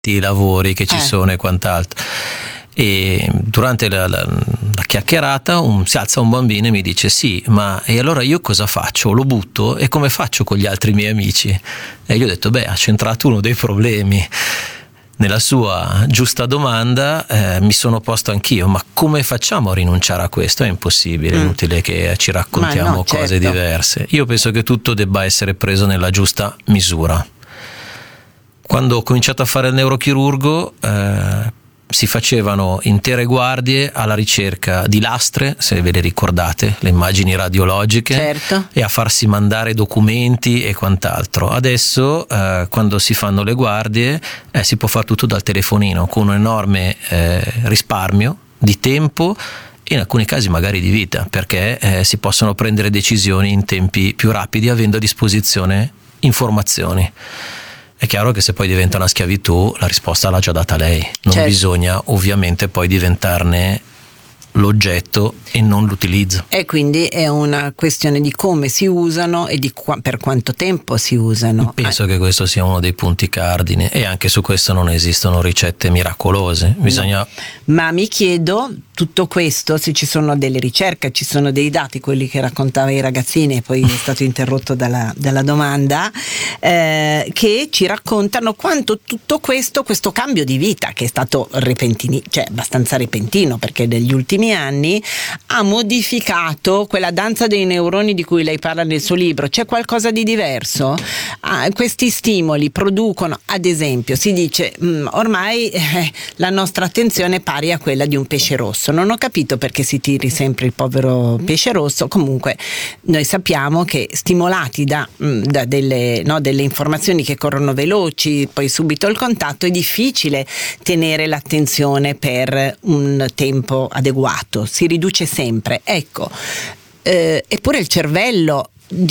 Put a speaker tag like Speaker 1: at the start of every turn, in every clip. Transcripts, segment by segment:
Speaker 1: i lavori che ci sono e quant'altro. E durante la chiacchierata si alza un bambino e mi dice: sì, ma e allora io cosa faccio? Lo butto? E come faccio con gli altri miei amici? E io ho detto: beh, ha centrato uno dei problemi. Nella sua giusta domanda mi sono posto anch'io: ma come facciamo a rinunciare a questo? È impossibile, è inutile che ci raccontiamo cose diverse. Io penso che tutto debba essere preso nella giusta misura. Quando ho cominciato a fare il neurochirurgo si facevano intere guardie alla ricerca di lastre, se ve le ricordate, le immagini radiologiche, e a farsi mandare documenti e quant'altro. Adesso quando si fanno le guardie si può fare tutto dal telefonino, con un enorme risparmio di tempo e in alcuni casi magari di vita, perché si possono prendere decisioni in tempi più rapidi avendo a disposizione informazioni. È chiaro che se poi diventa una schiavitù, la risposta l'ha già data lei. Non bisogna ovviamente poi diventarne l'oggetto e non l'utilizzo.
Speaker 2: E quindi è una questione di come si usano e di per quanto tempo si usano.
Speaker 1: Penso che questo sia uno dei punti cardine, e anche su questo non esistono ricette miracolose. Bisogna...
Speaker 2: Ma mi chiedo, tutto questo, se ci sono delle ricerche, ci sono dei dati, quelli che raccontava ai ragazzini e poi è stato interrotto dalla domanda, che ci raccontano quanto tutto questo cambio di vita, che è stato abbastanza repentino, perché negli ultimi anni ha modificato quella danza dei neuroni di cui lei parla nel suo libro. C'è qualcosa di diverso? Questi stimoli producono, ad esempio, si dice ormai la nostra attenzione è pari a quella di un pesce rosso. Non ho capito perché si tiri sempre il povero pesce rosso. Comunque noi sappiamo che stimolati da delle informazioni che corrono veloci, poi subito il contatto, è difficile tenere l'attenzione per un tempo adeguato, si riduce sempre. Ecco, eppure il cervello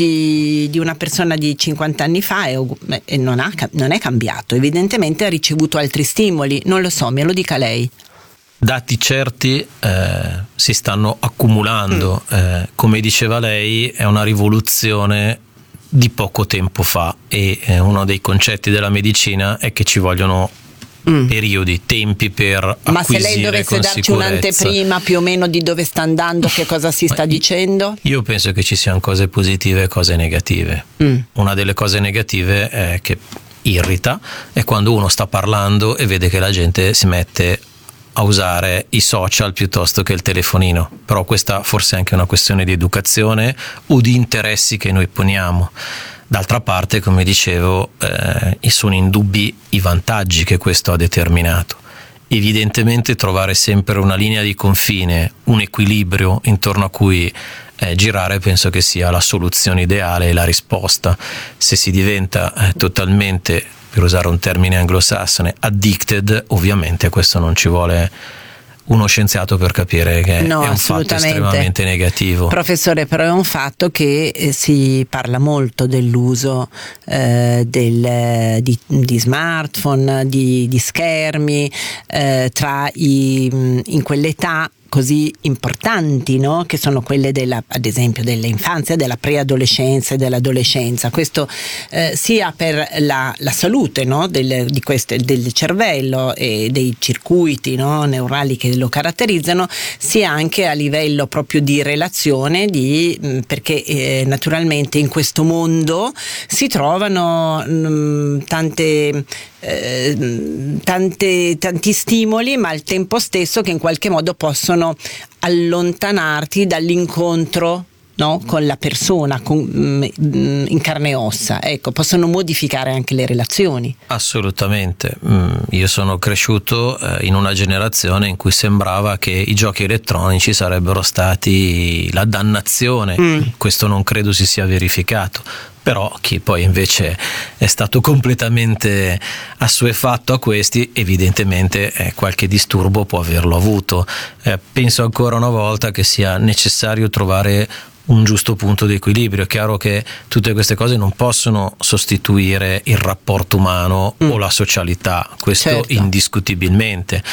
Speaker 2: di una persona di 50 anni fa non è cambiato, evidentemente ha ricevuto altri stimoli, non lo so, me lo dica lei.
Speaker 1: Dati certi si stanno accumulando, come diceva lei è una rivoluzione di poco tempo fa, e uno dei concetti della medicina è che ci vogliono periodi, tempi per acquisire.
Speaker 2: Ma se lei dovesse darci un'anteprima più o meno di dove sta andando, che cosa si sta dicendo?
Speaker 1: Io penso che ci siano cose positive e cose negative. Una delle cose negative è che irrita è quando uno sta parlando e vede che la gente si mette a usare i social piuttosto che il telefonino, però questa forse è anche una questione di educazione o di interessi che noi poniamo. D'altra parte, come dicevo, sono indubbi i vantaggi che questo ha determinato. Evidentemente trovare sempre una linea di confine, un equilibrio intorno a cui girare, penso che sia la soluzione ideale e la risposta. Se si diventa totalmente, per usare un termine anglosassone, addicted, ovviamente questo non ci vuole uno scienziato per capire che è un fatto estremamente negativo.
Speaker 2: Professore, però è un fatto che si parla molto dell'uso di smartphone, di schermi in quell'età così importanti, no? Che sono quelle ad esempio dell'infanzia, della preadolescenza e dell'adolescenza. Questo sia per la salute, no? del cervello e dei circuiti, no? neurali che lo caratterizzano, sia anche a livello proprio di relazione, perché naturalmente in questo mondo si trovano tanti stimoli, ma al tempo stesso che in qualche modo possono allontanarti dall'incontro, no? Con la persona in carne e ossa. Ecco, possono modificare anche le relazioni.
Speaker 1: Assolutamente. Io sono cresciuto in una generazione in cui sembrava che i giochi elettronici sarebbero stati la dannazione. Questo non credo si sia verificato. Però chi poi invece è stato completamente assuefatto a questi, evidentemente qualche disturbo può averlo avuto. Penso ancora una volta che sia necessario trovare un giusto punto di equilibrio. È chiaro che tutte queste cose non possono sostituire il rapporto umano o la socialità, questo indiscutibilmente.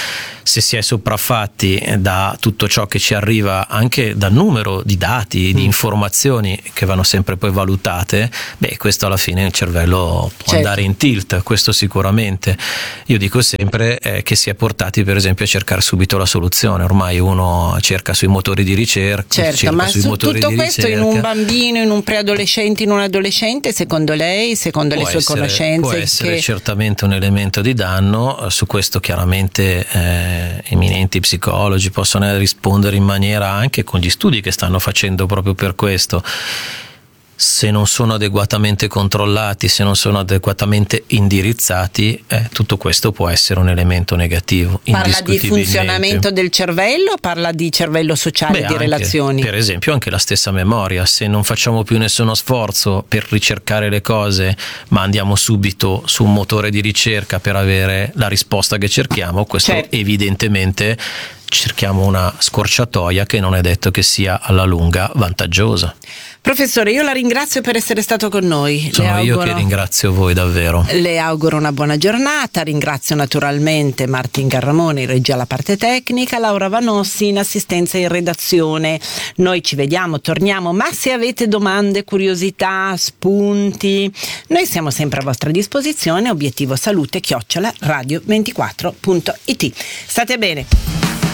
Speaker 1: se si è sopraffatti da tutto ciò che ci arriva, anche dal numero di dati, di informazioni che vanno sempre poi valutate, questo alla fine il cervello può andare in tilt, questo sicuramente. Io dico sempre che si è portati per esempio a cercare subito la soluzione. Ormai uno cerca sui motori di ricerca,
Speaker 2: ma su tutto questo in un bambino, in un preadolescente, in un adolescente, secondo lei, secondo le sue conoscenze,
Speaker 1: può essere certamente un elemento di danno. Su questo chiaramente eminenti psicologi possono rispondere in maniera, anche con gli studi che stanno facendo proprio per questo. Se non sono adeguatamente controllati, se non sono adeguatamente indirizzati, tutto questo può essere un elemento negativo.
Speaker 2: Parla di funzionamento del cervello, parla di cervello sociale, di
Speaker 1: anche,
Speaker 2: relazioni.
Speaker 1: Per esempio anche la stessa memoria, se non facciamo più nessuno sforzo per ricercare le cose, ma andiamo subito su un motore di ricerca per avere la risposta che cerchiamo, questo evidentemente cerchiamo una scorciatoia che non è detto che sia alla lunga vantaggiosa.
Speaker 2: Professore, io la ringrazio per essere stato con noi.
Speaker 1: Sono io che ringrazio voi davvero.
Speaker 2: Le auguro una buona giornata, ringrazio naturalmente Martin Garramone in regia alla parte tecnica, Laura Vanossi in assistenza e in redazione. Noi ci vediamo, torniamo, ma se avete domande, curiosità, spunti, noi siamo sempre a vostra disposizione. Obiettivo salute @radio24.it. State bene.